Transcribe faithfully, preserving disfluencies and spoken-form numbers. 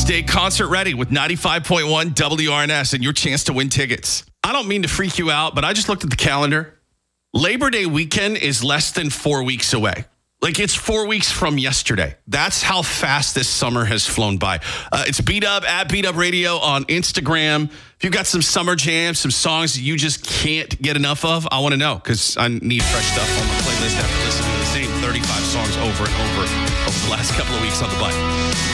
Stay concert ready with ninety-five point one W R N S and your chance to win tickets. I don't mean to freak you out, but I just looked at the calendar. Labor Day weekend is less than four weeks away. Like, it's four weeks from yesterday. That's how fast this summer has flown by. Uh, it's B-Dub at B-Dub Radio on Instagram. If you've got some summer jams, some songs that you just can't get enough of, I want to know, because I need fresh stuff on my playlist after listening to the same thirty-five songs over and over over the last couple of weeks on the bike.